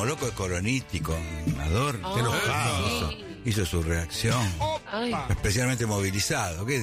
Loco de Coroniti con Adorno. Qué enojado. Sí. Hizo su reacción. Ay. Especialmente movilizado. ¿Qué?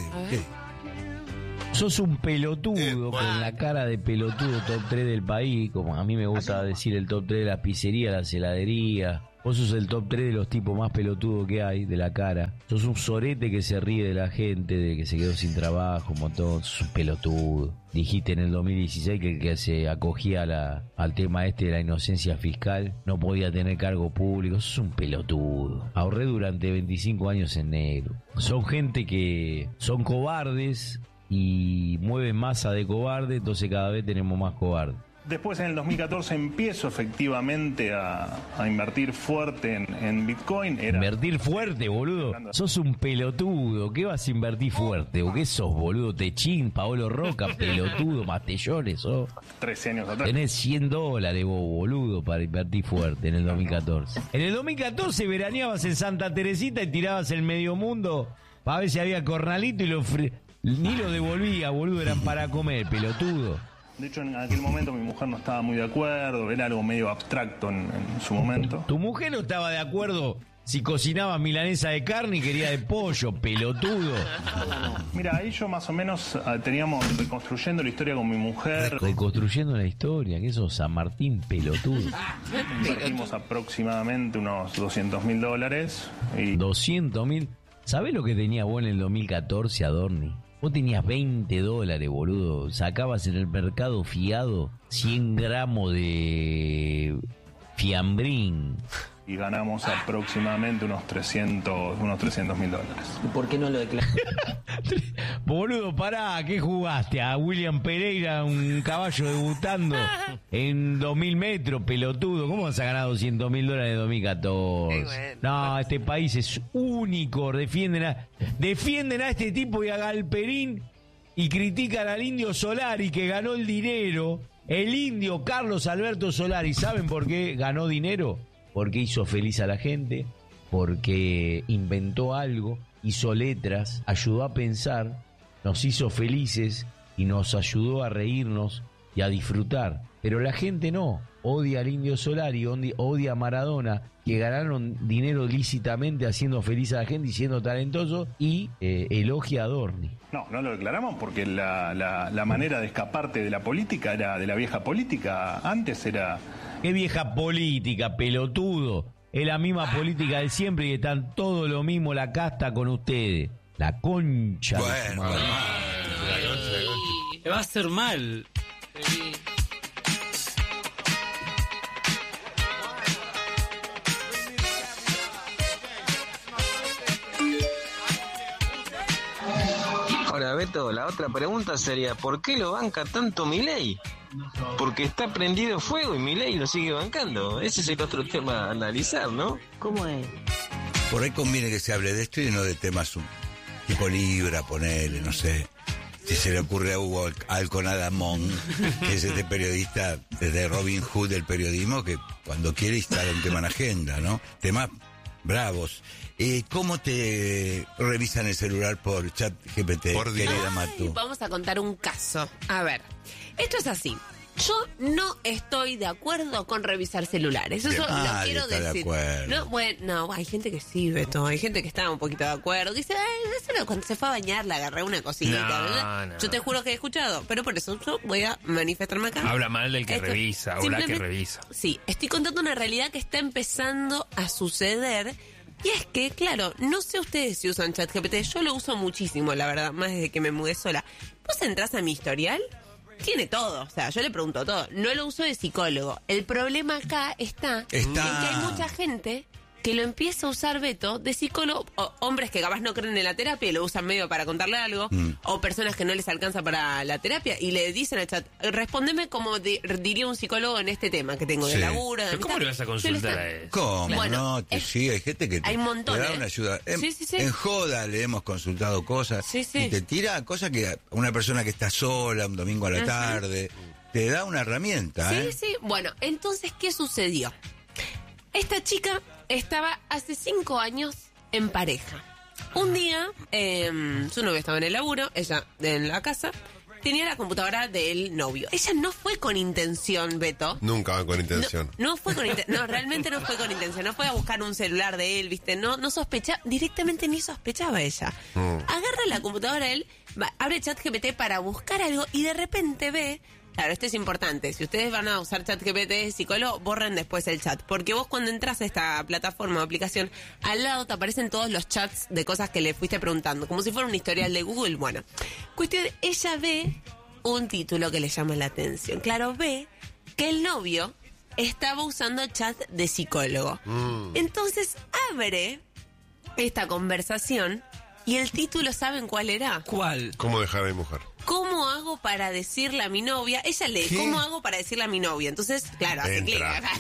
Sos un pelotudo bueno. con la cara de pelotudo top 3 del país, como a mí me gusta decir el top 3 de las pizzerías, las heladerías. Vos sos el top 3 de los tipos más pelotudos que hay, de la cara. Sos un sorete que se ríe de la gente, de que se quedó sin trabajo, un montón. Sos un pelotudo. Dijiste en el 2016 que el que se acogía al tema de la inocencia fiscal no podía tener cargo público. Sos un pelotudo. Ahorré durante 25 años en negro. Son gente que son cobardes y mueven masa de cobarde, entonces cada vez tenemos más cobardes. Después, en el 2014, empiezo efectivamente a invertir fuerte en Bitcoin. Invertir fuerte, boludo. Sos un pelotudo. ¿Qué vas a invertir fuerte? ¿O qué sos, boludo? Techín, Paolo Roca, pelotudo, Mastellones, sos. 13 años atrás. Tenés $100 vos, boludo, para invertir fuerte en el 2014. En el 2014 veraneabas en Santa Teresita y tirabas el medio mundo para ver si había cornalito y ni lo devolvía, boludo, eran para comer, pelotudo. De hecho, en aquel momento mi mujer no estaba muy de acuerdo, era algo medio abstracto en su momento. Tu mujer no estaba de acuerdo si cocinaba milanesa de carne y quería de pollo, pelotudo. Mira, ahí yo más o menos teníamos reconstruyendo la historia con mi mujer. Reconstruyendo la historia, que eso San Martín, pelotudo. Invertimos aproximadamente unos $200.000 y $200.000. ¿Sabés lo que tenía vos en el 2014, Adorni? Vos tenías $20, boludo. Sacabas en el mercado fiado 100 gramos de fiambrín. y ganamos aproximadamente unos $300.000. ¿Y por qué no lo declaró? Boludo, pará, ¿qué jugaste? ¿A William Pereira, un caballo debutando en 2000 metros, pelotudo? ¿Cómo vas a ganar $200.000 en 2014? Bueno. No, este país es único. Defienden a este tipo y a Galperín y critican al indio Solari que ganó el dinero. El indio Carlos Alberto Solari, ¿saben por qué ganó dinero? Porque hizo feliz a la gente, porque inventó algo, hizo letras, ayudó a pensar, nos hizo felices y nos ayudó a reírnos y a disfrutar. Pero la gente no, odia al indio Solari, odia a Maradona, que ganaron dinero lícitamente haciendo feliz a la gente y siendo talentosos, y elogia a Adorni. No lo declaramos porque la manera de escaparte de la política era de la vieja política. Antes era... Qué vieja política, pelotudo. Es la misma política de siempre y están todo lo mismo la casta con ustedes. La concha de su Bueno, madre. Te va a hacer mal. Ahora, Beto, la otra pregunta sería, ¿por qué lo banca tanto Milei? Porque está prendido fuego y Milei lo sigue bancando. Ese es el otro tema a analizar, ¿no? ¿Cómo es? Por ahí conviene que se hable de esto y no de temas tipo Libra, ponele, no sé. Si se le ocurre a Hugo Alconadamón, que es este periodista desde Robin Hood del periodismo, que cuando quiere instala un tema en agenda, ¿no? Temas bravos. ¿Cómo te revisan el celular por chat GPT, Por Dios. querida Matu? Vamos a contar un caso. A ver, esto es así. Yo no estoy de acuerdo con revisar celulares. Eso lo Nadie quiero está de decir. acuerdo. No, bueno, hay gente que sí, Beto. Hay gente que está un poquito de acuerdo. Que dice, eso cuando se fue a bañar le agarré una cosita. No, ¿verdad? no. Yo te juro que he escuchado. Pero por eso yo voy a manifestarme acá. Habla mal del que Esto- revisa o la que simplemente- revisa. Sí, estoy contando una realidad que está empezando a suceder. Y es que, claro, no sé ustedes si usan ChatGPT. Yo lo uso muchísimo, la verdad, más desde que me mudé sola. Vos entrás a mi historial, tiene todo. O sea, yo le pregunto todo. No lo uso de psicólogo. El problema acá está en que hay mucha gente que lo empieza a usar, Beto, de psicólogo, o hombres que capaz no creen en la terapia y lo usan medio para contarle algo, o personas que no les alcanza para la terapia y le dicen al chat, respondeme como diría un psicólogo en este tema que tengo de Sí. laburo. de ¿Pero cómo amistad". le vas a Yo lo consultar está- a él? ¿Cómo? Bueno, No, sí, hay gente que hay te montones, da una ayuda. En, Sí, sí, sí. en Joda le hemos consultado cosas Sí, sí. y te tira cosas que una persona que está sola un domingo a la tarde te da una herramienta. Sí, sí. Bueno, entonces, ¿qué sucedió? Esta chica estaba hace 5 años en pareja. Un día, su novio estaba en el laburo, ella en la casa, tenía la computadora del novio. Ella no fue con intención, Beto. Nunca van con intención. No fue con intención. No, realmente no fue con intención. No fue a buscar un celular de él, ¿viste? No sospechaba, directamente ni sospechaba ella. Agarra la computadora él, abre ChatGPT para buscar algo y de repente ve. Claro, esto es importante. Si ustedes van a usar ChatGPT de psicólogo, borren después el chat. Porque vos cuando entras a esta plataforma o aplicación, al lado te aparecen todos los chats de cosas que le fuiste preguntando. Como si fuera un historial de Google. Bueno, cuestión, ella ve un título que le llama la atención. Claro, ve que el novio estaba usando chat de psicólogo. Entonces abre esta conversación y el título, ¿saben cuál era? ¿Cuál? ¿Cómo dejar a mi mujer? ¿Cómo hago para decirle a mi novia? Ella lee, ¿Qué? ¿cómo hago para decirle a mi novia? Entonces, claro, hace clic.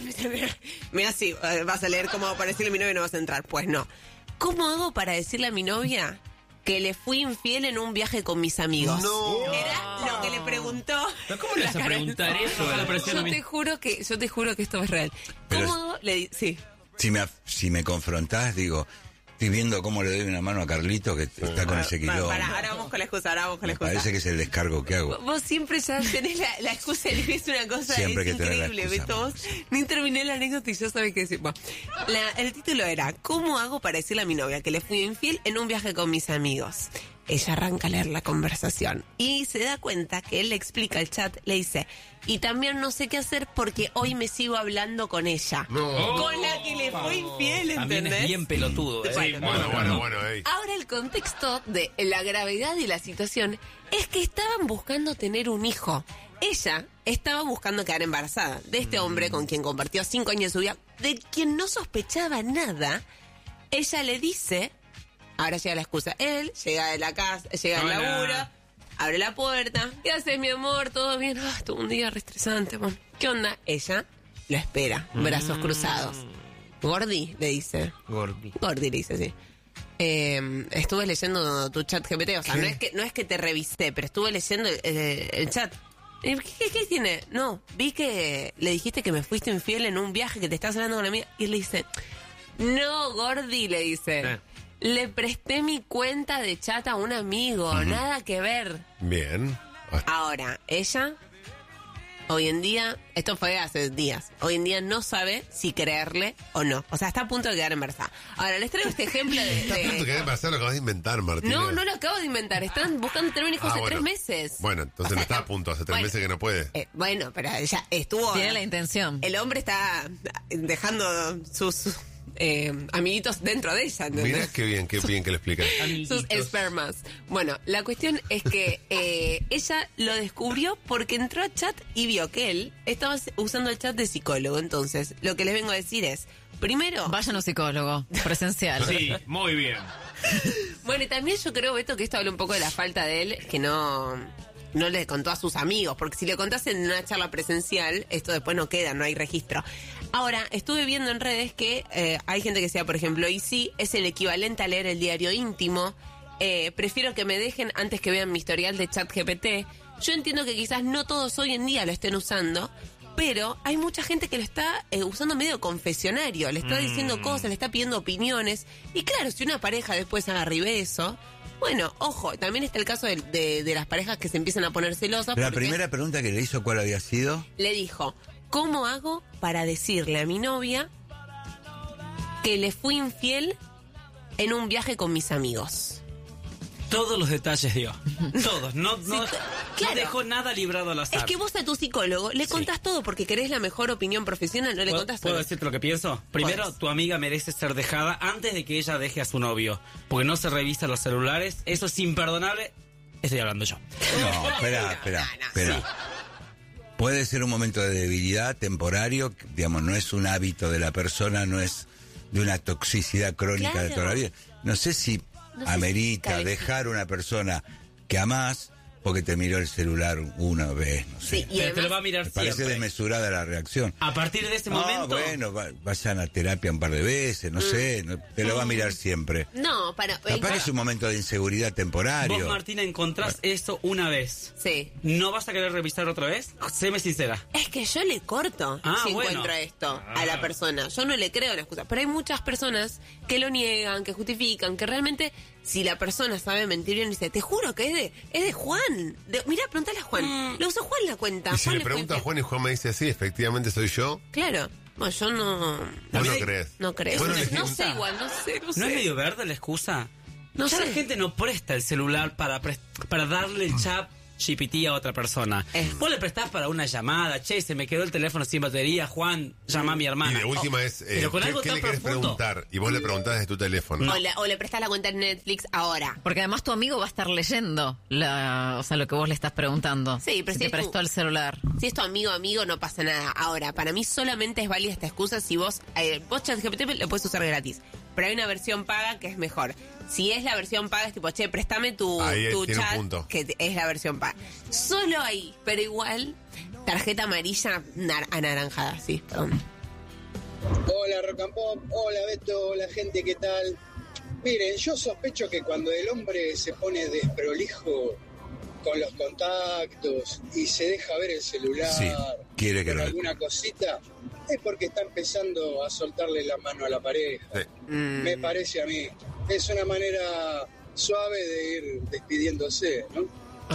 Mira, sí, vas a leer cómo hago para decirle a mi novia y no vas a entrar. Pues no. ¿Cómo hago para decirle a mi novia que le fui infiel en un viaje con mis amigos? No. Era lo que le preguntó. ¿Pero cómo le vas a preguntar eso a la persona? Yo te juro que esto es real. Pero ¿Cómo hago? Sí. Si me confrontás, digo, estoy viendo cómo le doy una mano a Carlito que está con ese quilombo. Ahora vamos con la excusa, Me parece que es el descargo que hago. Vos siempre ya tenés la excusa y es una cosa Siempre es que tenés la increíble, excusa, Beto. Vos ni terminé la anécdota y ya sabés qué decir. Bueno, el título era ¿Cómo hago para decirle a mi novia que le fui infiel en un viaje con mis amigos? Ella arranca a leer la conversación y se da cuenta que él le explica al chat, le dice, y también no sé qué hacer porque hoy me sigo hablando con ella. No. Con la que le fue infiel, También ¿entendés? es bien pelotudo. Bueno, ey. Ahora el contexto de la gravedad de la situación es que estaban buscando tener un hijo. Ella estaba buscando quedar embarazada de este hombre con quien compartió 5 años de su vida, de quien no sospechaba nada. Ella le dice, ahora llega la excusa, él llega de la casa, llega del laburo, abre la puerta, ¿qué haces, mi amor? ¿Todo bien? Tuvo un día re estresante. Bueno, ¿qué onda? Ella lo espera, brazos cruzados. Gordi, le dice. Gordi le dice, sí. Estuve leyendo tu chat GPT, o sea, no es que te revisé, pero estuve leyendo el chat. ¿Qué tiene? No, vi que le dijiste que me fuiste infiel en un viaje, que te estás hablando con la mía. Y él le dice, no, Gordi, le dice. Le presté mi cuenta de chat a un amigo, nada que ver. Bien. Ahora, ella, hoy en día, esto fue hace días, hoy en día no sabe si creerle o no. O sea, está a punto de quedar embarazada. Ahora, les traigo este ejemplo de... Está a punto de quedar embarazada, lo acabas de inventar, Martín. No lo acabo de inventar. Están buscando tener un hijo hace 3 meses. Bueno, entonces no está a punto, hace 3 meses que no puede. Bueno, pero ella estuvo... Tiene la intención. El hombre está dejando sus amiguitos dentro de ella, ¿entendés? Mirá qué bien que le explicas. Sus espermas. Bueno, la cuestión es que ella lo descubrió porque entró a chat y vio que él estaba usando el chat de psicólogo. Entonces, lo que les vengo a decir es, primero... Vayan a un psicólogo presencial. Sí, muy bien. Bueno, y también yo creo, Beto, que esto habla un poco de la falta de él, que no le contó a sus amigos, porque si le contás en una charla presencial, esto después no queda, no hay registro. Ahora, estuve viendo en redes que hay gente que decía, por ejemplo, y sí, es el equivalente a leer el diario íntimo, prefiero que me dejen antes que vean mi historial de ChatGPT. Yo entiendo que quizás no todos hoy en día lo estén usando, pero hay mucha gente que lo está usando medio confesionario, le está diciendo cosas, le está pidiendo opiniones, y claro, si una pareja después agarre eso... Bueno, ojo, también está el caso de las parejas que se empiezan a poner celosas. La primera pregunta que le hizo, ¿cuál había sido? Le dijo, ¿cómo hago para decirle a mi novia que le fui infiel en un viaje con mis amigos? Todos los detalles dio. Todos. No claro. dejó nada librado al azar. Es que vos a tu psicólogo le contás todo porque querés la mejor opinión profesional, no le contás todo. ¿Puedo decirte lo que pienso? Primero, Podés. tu amiga merece ser dejada antes de que ella deje a su novio. Porque no se revisan los celulares. Eso es imperdonable. Estoy hablando yo. No, espera. Puede ser un momento de debilidad temporario, digamos, no es un hábito de la persona, no es de una toxicidad crónica de toda la vida. No sé si amerita dejar a una persona que amás porque te miró el celular una vez, no sé. Sí, y Pero te lo va a mirar Me parece siempre. desmesurada la reacción. A partir de ese momento... Bueno, vayan a terapia un par de veces, no sé, te lo va a mirar siempre. No, para... Capaz que es un momento de inseguridad temporario. Vos, Martina, encontrás eso una vez. Sí. ¿No vas a querer revisar otra vez? Séme sincera. Es que yo le corto si bueno. encuentro esto a la persona. Yo no le creo la excusa. Pero hay muchas personas que lo niegan, que justifican, que realmente si la persona sabe mentir bien, dice, te juro que es de Juan. Mirá, preguntale a Juan. Lo usó Juan la cuenta. Y si Juan le pregunto a Juan y Juan me dice, sí, efectivamente soy yo. Claro. Bueno, yo no... ¿Vos no crees? No creo. Bueno, No sé igual, no sé. ¿No es medio verde la excusa? No Ya sé. la gente no presta el celular para darle el chat GPT a otra persona. Vos le prestás para una llamada, che, se me quedó el teléfono sin batería, Juan, llama a mi hermana. Y de última es, pero con algo ¿qué tan le querés profundo. preguntar? Y vos le preguntás desde tu teléfono. O le prestás la cuenta en Netflix ahora. Porque además tu amigo va a estar leyendo lo que vos le estás preguntando. Sí, pero si si te es prestó el celular. Si es tu amigo, no pasa nada. Ahora, para mí solamente es válida esta excusa si vos ChatGPT lo puedes usar gratis. Pero hay una versión paga que es mejor. Si es la versión paga, es tipo, che, préstame tu Ahí tiene un chat, punto. que es la versión paga. Solo ahí, pero igual, tarjeta amarilla anaranjada, sí, perdón. Hola Rock and Pop, hola Beto, hola gente, ¿qué tal? Miren, yo sospecho que cuando el hombre se pone desprolijo con los contactos y se deja ver el celular, Sí, quiere que con lo- alguna cosita, es porque está empezando a soltarle la mano a la pareja. Sí. Me parece a mí. Es una manera suave de ir despidiéndose, ¿no?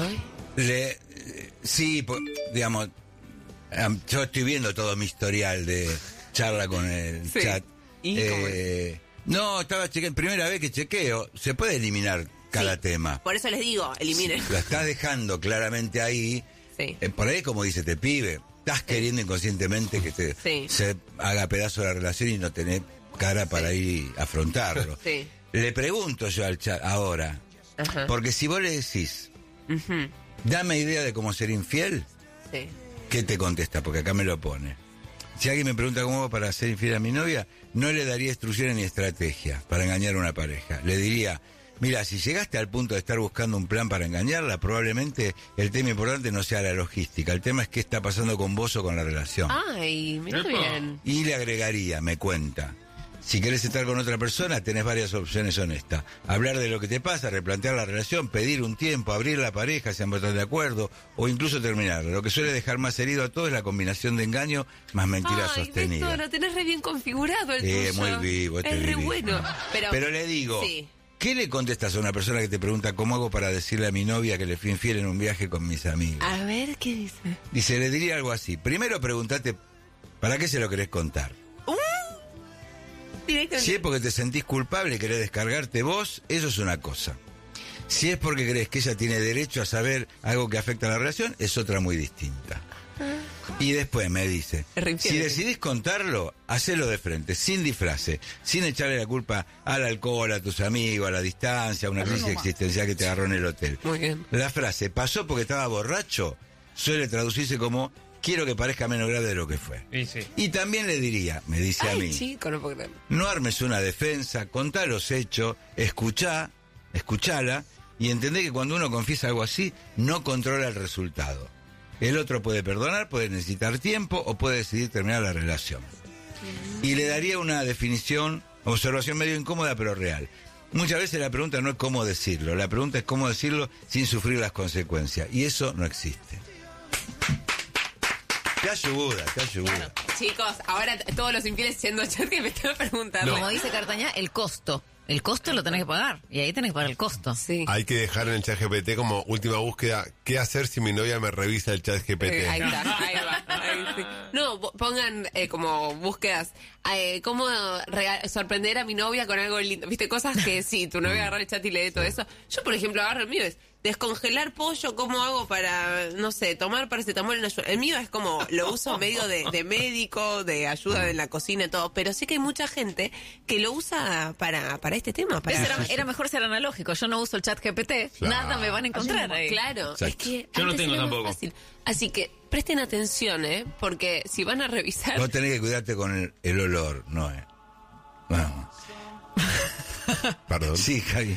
Sí, digamos, yo estoy viendo todo mi historial de charla con el Sí. chat. ¿Y cómo es? No, estaba chequeando, primera vez que chequeo, se puede eliminar cada Sí. tema. Por eso les digo, eliminen. Lo estás dejando claramente ahí. Sí. Por ahí, como dice te pibe, estás queriendo inconscientemente que Sí. se haga pedazo la relación y no tenés cara para ir a afrontarlo. Sí. Le pregunto yo al chat ahora, Ajá. porque si vos le decís, Ujú. dame idea de cómo ser infiel, Sí. ¿qué te contesta? Porque acá me lo pone. Si alguien me pregunta cómo hago para ser infiel a mi novia, no le daría instrucciones ni estrategia para engañar a una pareja. Le diría, mira, si llegaste al punto de estar buscando un plan para engañarla, probablemente el tema importante no sea la logística. El tema es qué está pasando con vos o con la relación. Ay, mirá bien. Y le agregaría, me cuenta, si querés estar con otra persona, tenés varias opciones honestas. Hablar de lo que te pasa, replantear la relación, pedir un tiempo, abrir la pareja si ambos están de acuerdo, o incluso terminarla. Lo que suele dejar más herido a todos es la combinación de engaño más mentira Ay, sostenida. Beto, lo tenés re bien configurado el tuyo. Muy vivo, Es re vivo. bueno. Pero le digo, Sí. ¿qué le contestas a una persona que te pregunta cómo hago para decirle a mi novia que le fui infiel en un viaje con mis amigos? A ver, ¿qué dice? Dice, le diría algo así. Primero pregúntate, ¿para qué se lo querés contar? Directamente. Si es porque te sentís culpable y querés descargarte vos, eso es una cosa. Si es porque crees que ella tiene derecho a saber algo que afecta a la relación, es otra muy distinta. Y después me dice, Es re infiel. si decidís contarlo, hacelo de frente, sin disfraces, sin echarle la culpa al alcohol, a tus amigos, a la distancia, a una crisis existencial que te agarró en el hotel. Muy bien. La frase, pasó porque estaba borracho, suele traducirse como, quiero que parezca menos grave de lo que fue. Y también le diría, me dice a Ay, mí, chico, no puedo creer. no armes una defensa, contá los hechos, escuchala y entendé que cuando uno confiesa algo así, no controla el resultado. El otro puede perdonar, puede necesitar tiempo o puede decidir terminar la relación. Y le daría una definición, observación medio incómoda pero real. Muchas veces la pregunta no es cómo decirlo, la pregunta es cómo decirlo sin sufrir las consecuencias. Y eso no existe. Te ayuda. Chicos, ahora todos los infieles siendo chat que me están preguntando. Como dice Cartañá, el costo. El costo lo tenés que pagar. Y ahí tenés que pagar el costo. Sí. Hay que dejar en el chat GPT como última búsqueda, ¿qué hacer si mi novia me revisa el chat GPT? Ahí está, ahí va. Ahí sí. No, pongan como búsquedas. ¿Cómo sorprender a mi novia con algo lindo? ¿Viste? Cosas que sí, tu novia agarra el chat y lee todo eso. Yo, por ejemplo, agarro el mío, es descongelar pollo, ¿cómo hago para, no sé, tomar paracetamol en ayuda? El mío es como, lo uso medio de médico, de ayuda en la cocina y todo, pero sé que hay mucha gente que lo usa para este tema. Para Era mejor ser analógico. Yo no uso el chat GPT. Claro. Nada me van a encontrar ahí. Claro, Exacto. es que Yo no antes tengo era más tampoco. fácil. Así que presten atención, porque si van a revisar... Vos tenés que cuidarte con el olor, no es. Bueno. Perdón. Sí, Javi.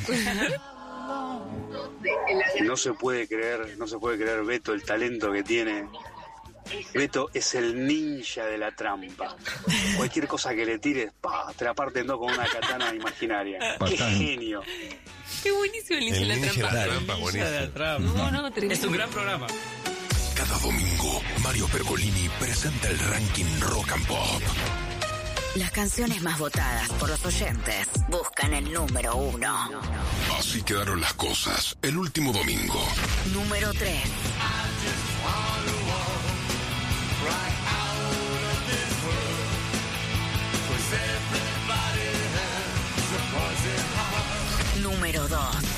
No se puede creer Beto el talento que tiene. Beto es el ninja de la trampa. Cualquier cosa que le tires, te la parten dos con una katana imaginaria. ¡Qué Bastante. genio! Qué buenísimo el inicio El de la ninja de la trampa. trampa, buenísimo. No, tremendo. Es un gran programa. Cada domingo, Mario Pergolini presenta el ranking Rock and Pop. Las canciones más votadas por los oyentes buscan el número 1. Así quedaron las cosas el último domingo. Número 3. Número 2.